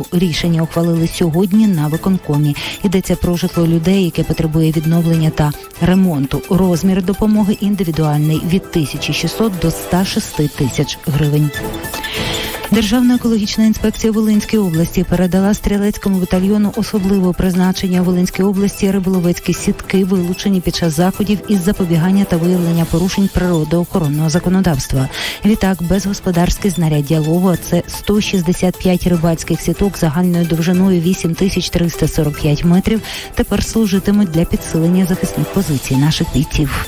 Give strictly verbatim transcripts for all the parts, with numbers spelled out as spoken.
Рішення ухвалили сьогодні на виконкомі. Йдеться про житло людей, яке потребує відновлення та ремонту. Розмір допомоги індивідуальний – від тисячі шістсот до ста шести тисяч гривень. Державна екологічна інспекція Волинської області передала стрілецькому батальйону особливого призначення у Волинській області риболовецькі сітки, вилучені під час заходів із запобігання та виявлення порушень природоохоронного законодавства. Відтак, безгосподарське знаряддя лову, а це сто шістдесят п'ять рибацьких сіток загальною довжиною вісім тисяч триста сорок п'ять метрів, тепер служитимуть для підсилення захисних позицій наших бійців.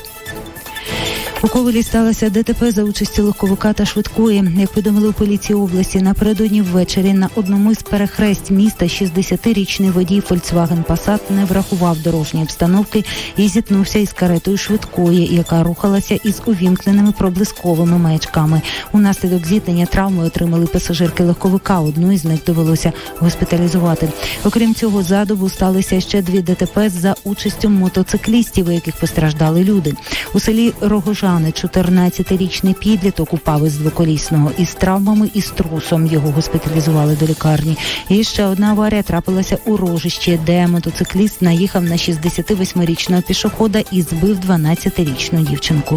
У Ковелі сталося ДТП за участі легковика та швидкої. Як повідомили у поліції області, напередодні ввечері на одному з перехресть міста шістдесятирічний водій Volkswagen Passat не врахував дорожньої обстановки і зіткнувся із каретою швидкої, яка рухалася із увімкненими проблисковими маячками. Унаслідок зіткнення травми отримали пасажирки легковика, одну із них довелося госпіталізувати. Окрім цього, за добу сталися ще дві ДТП за участю мотоциклістів, у яких постраждали люди. У селі Рогожа чотирнадцятирічний підліток упав із двоколісного із травмами і з трусом. Його госпіталізували до лікарні. І ще одна аварія трапилася у Рожищі, де мотоцикліст наїхав на шістдесятивосьмирічного пішохода і збив дванадцятирічну дівчинку.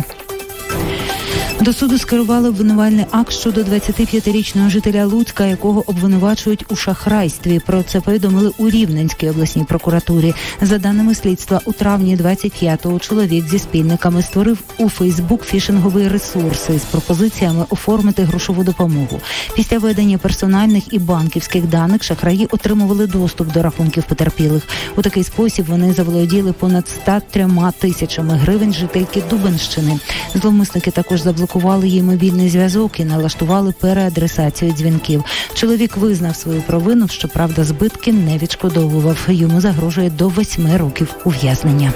До суду скерували обвинувальний акт щодо двадцятип'ятирічного жителя Луцька, якого обвинувачують у шахрайстві. Про це повідомили у Рівненській обласній прокуратурі. За даними слідства, у травні двадцять п'ятого чоловік зі спільниками створив у Фейсбук фішинговий ресурс із пропозиціями оформити грошову допомогу. Після введення персональних і банківських даних шахраї отримували доступ до рахунків потерпілих. У такий спосіб вони заволоділи понад ста трьома тисячами гривень жительки Дубенщини. Зловмисники також заблокували Блокували її мобільний зв'язок і налаштували переадресацію дзвінків. Чоловік визнав свою провину, щоправда, збитки не відшкодовував. Йому загрожує до восьми років ув'язнення.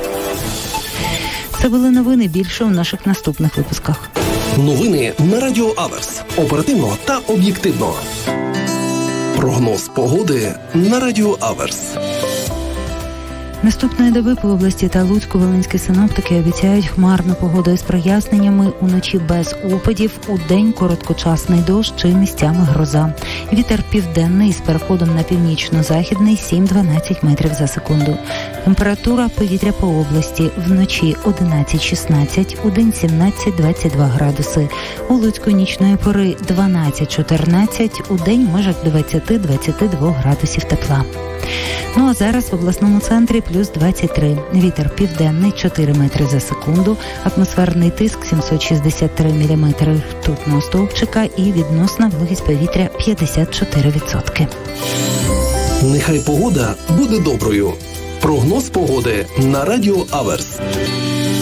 Це були новини. Більше у наших наступних випусках. Новини на Радіо Аверс. Оперативно та об'єктивно. Прогноз погоди на Радіо Аверс. Наступної доби по області та Луцьку волинські синоптики обіцяють хмарну погоду із проясненнями, уночі без опадів, удень короткочасний дощ чи місцями гроза. Вітер південний з переходом на північно-західний сім-дванадцять метрів за секунду. Температура повітря по області вночі одинадцять-шістнадцять, удень сімнадцять-двадцять два градуси. У Луцьку нічної пори дванадцять-чотирнадцять, удень в межах двадцять-двадцять два градусів тепла. Ну а зараз в обласному центрі плюс двадцять три. Вітер південний чотири метри за секунду, атмосферний тиск сімсот шістдесят три міліметри ртутного стовпчика і відносна вологість повітря п'ятдесят чотири відсотки. Нехай погода буде доброю. Прогноз погоди на Радіо Аверс.